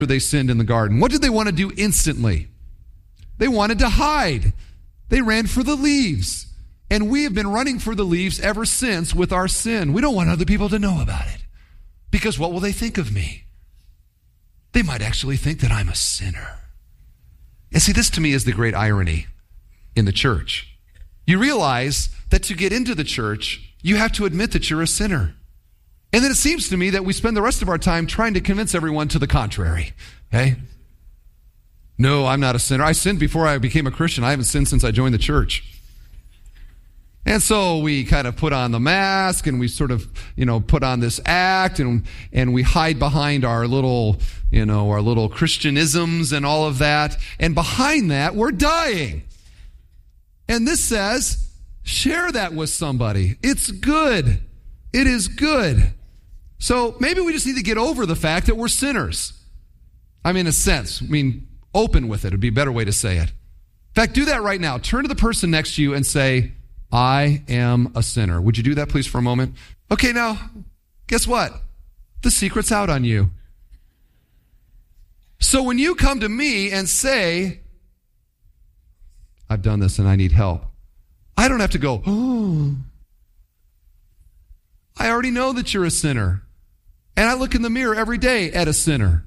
they sinned in the garden? What did they want to do instantly? They wanted to hide. They ran for the leaves. And we have been running for the leaves ever since with our sin. We don't want other people to know about it. Because what will they think of me? They might actually think that I'm a sinner. And see, this to me is the great irony in the church. You realize that to get into the church, you have to admit that you're a sinner. And then it seems to me that we spend the rest of our time trying to convince everyone to the contrary. Okay? No, I'm not a sinner. I sinned before I became a Christian. I haven't sinned since I joined the church. And so we kind of put on the mask and we sort of, put on this act and we hide behind our little Christianisms and all of that. And behind that, we're dying. And this says, share that with somebody. It's good. It is good. So maybe we just need to get over the fact that we're sinners. I mean, in a sense. Open with it would be a better way to say it. In fact, do that right now. Turn to the person next to you and say, I am a sinner. Would you do that, please, for a moment? Okay, now, guess what? The secret's out on you. So when you come to me and say, I've done this and I need help, I don't have to go, oh, I already know that you're a sinner. And I look in the mirror every day at a sinner.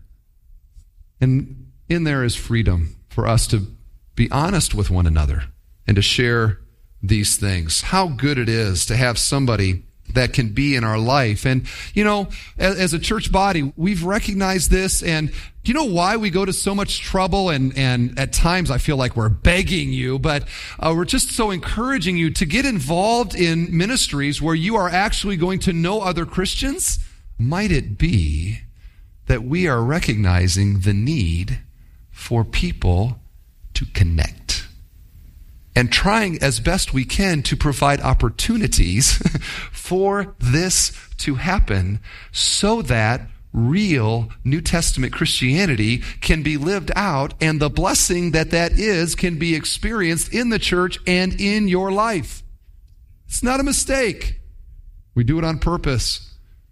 And in there is freedom for us to be honest with one another and to share these things. How good it is to have somebody that can be in our life. And, as a church body, we've recognized this. And do you know why we go to so much trouble? And at times I feel like we're begging you, but we're just so encouraging you to get involved in ministries where you are actually going to know other Christians. Might it be that we are recognizing the need for people to connect and trying as best we can to provide opportunities for this to happen so that real New Testament Christianity can be lived out and the blessing that is can be experienced in the church and in your life. It's not a mistake. We do it on purpose.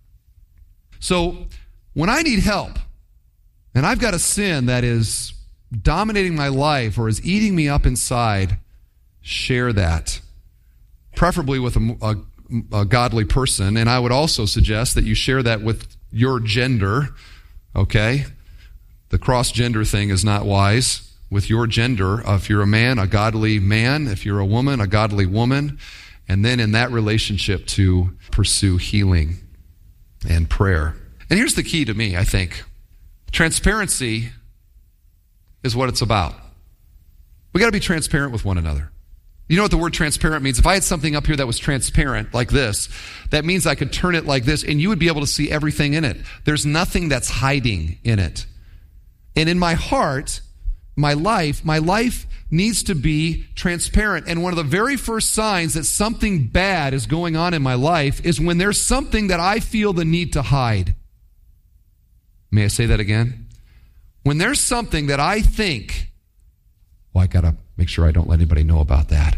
So when I need help and I've got a sin that is dominating my life or is eating me up inside, share that, preferably with a godly person. And I would also suggest that you share that with your gender, okay? The cross-gender thing is not wise. With your gender, if you're a man, a godly man. If you're a woman, a godly woman. And then in that relationship to pursue healing and prayer. And here's the key to me, I think. Transparency is what it's about. We got to be transparent with one another. You know what the word transparent means? If I had something up here that was transparent like this, that means I could turn it like this and you would be able to see everything in it. There's nothing that's hiding in it. And in my heart, my life needs to be transparent. And one of the very first signs that something bad is going on in my life is when there's something that I feel the need to hide. May I say that again? When there's something that I think, I got to make sure I don't let anybody know about that.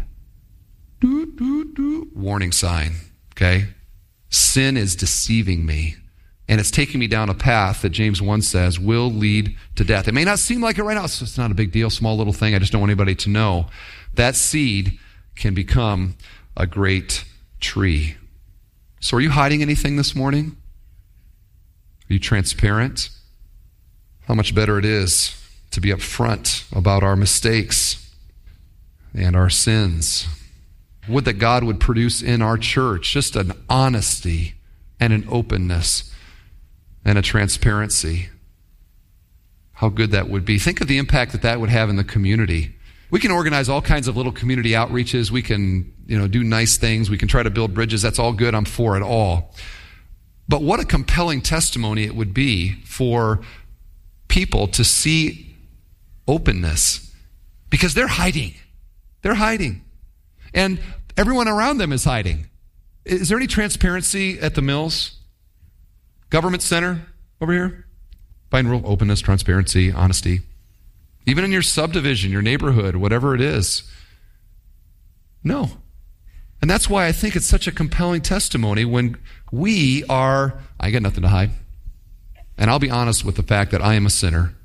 Warning sign, okay? Sin is deceiving me. And it's taking me down a path that James 1 says will lead to death. It may not seem like it right now. It's not a big deal, small little thing. I just don't want anybody to know. That seed can become a great tree. So are you hiding anything this morning? Are you transparent? How much better it is to be upfront about our mistakes and our sins. Would that God would produce in our church just an honesty and an openness and a transparency. How good that would be. Think of the impact that would have in the community. We can organize all kinds of little community outreaches. We can, do nice things. We can try to build bridges. That's all good. I'm for it all. But what a compelling testimony it would be for people to see openness, because they're hiding. They're hiding. And everyone around them is hiding. Is there any transparency at the Mills? Government Center over here? Find real openness, transparency, honesty. Even in your subdivision, your neighborhood, whatever it is. No. And that's why I think it's such a compelling testimony when we are, I got nothing to hide. And I'll be honest with the fact that I am a sinner.